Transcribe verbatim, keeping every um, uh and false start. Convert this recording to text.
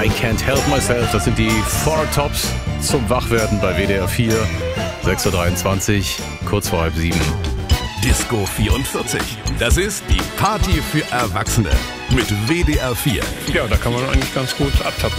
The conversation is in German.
I Can't Help Myself. Das sind die Four Tops zum Wachwerden bei W D R vier. sechs Uhr dreiundzwanzig, kurz vor halb sieben. Disco vierundvierzig. Das ist die Party für Erwachsene mit W D R vier. Ja, da kann man eigentlich ganz gut abtappen.